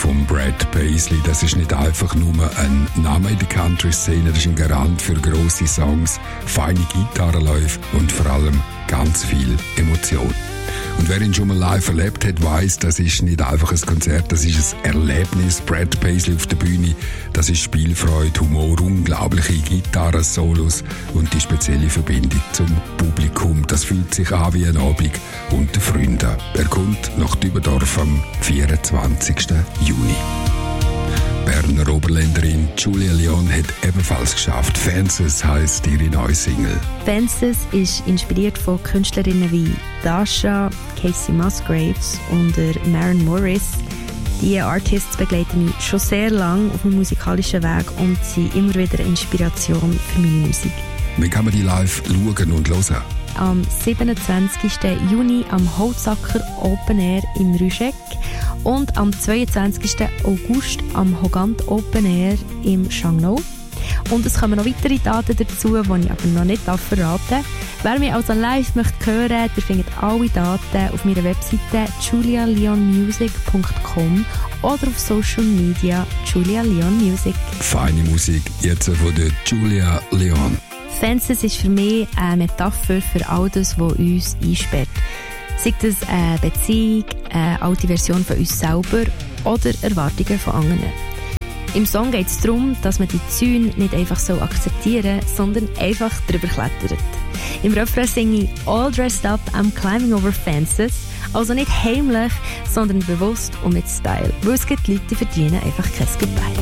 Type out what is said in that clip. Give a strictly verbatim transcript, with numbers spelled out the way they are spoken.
von Brad Paisley, das ist nicht einfach nur ein Name in der Country-Szene, das ist ein Garant für grosse Songs, feine Gitarrenläufe und vor allem ganz viel Emotion. Und wer ihn schon mal live erlebt hat, weiss, das ist nicht einfach ein Konzert, das ist ein Erlebnis. Brad Paisley auf der Bühne, das ist Spielfreude, Humor, unglaubliche Gitarren-Solos und die spezielle Verbindung zum Publikum. Das fühlt sich an wie ein Abend unter Freunden. Er kommt nach Dübendorf am vierundzwanzigsten Juni. Berner Oberländerin Julia Leon hat ebenfalls geschafft. Fences heisst ihre neue Single. Fences ist inspiriert von Künstlerinnen wie Dasha, Casey Musgraves und Maren Morris. Diese Artists begleiten mich schon sehr lange auf meinem musikalischen Weg und sind immer wieder eine Inspiration für meine Musik. Wie kann man die live schauen und hören? Am siebenundzwanzigsten Juni am Holzacker Open Air im Rüscheck und am zweiundzwanzigsten August am Hogant Open Air im Schangnau. Und es kommen noch weitere Daten dazu, die ich aber noch nicht verraten darf. Wer mich also live möchte hören, der findet alle Daten auf meiner Webseite julia leon music punkt com oder auf Social Media Julia Leon Music. Feine Musik, jetzt von der Julia Leon. Fences ist für mich eine Metapher für all das, was uns einsperrt. Sei das eine Beziehung, eine alte Version von uns selber oder Erwartungen von anderen. Im Song geht es darum, dass man die Zäune nicht einfach so akzeptieren, sondern einfach drüber klettert. Im Refrain singe ich «All dressed up, I'm climbing over fences», also nicht heimlich, sondern bewusst und mit Style, weil es gibt Leute, die verdienen einfach kein Goodbye.